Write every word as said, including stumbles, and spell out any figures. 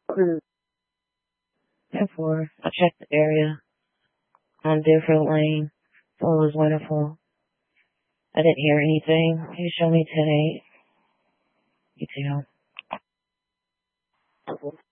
Therefore, I checked the area on Deerfield Lane, so it was wonderful. I didn't hear anything. He showed me ten eight. You too.